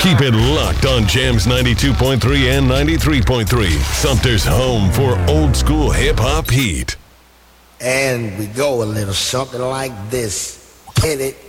Keep it locked on Jams 92.3 and 93.3. Sumter's home for old school hip-hop heat. And we go a little something like this. Hit it.